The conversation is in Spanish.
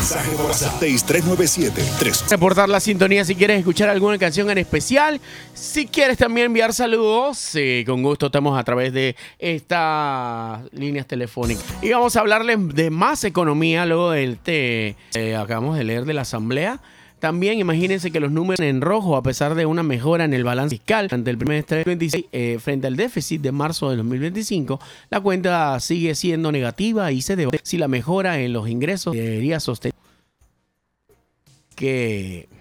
Mensaje por WhatsApp 6397-3. Reportar la sintonía si quieres escuchar alguna canción en especial. Si quieres también enviar saludos, con gusto estamos a través de estas líneas telefónicas. Y vamos a hablarles de más economía luego del acabamos de leer de la Asamblea. También imagínense que los números en rojo, a pesar de una mejora en el balance fiscal ante el primer trimestre del 2026 frente al déficit de marzo de 2025, la cuenta sigue siendo negativa y se debate si la mejora en los ingresos debería sostener que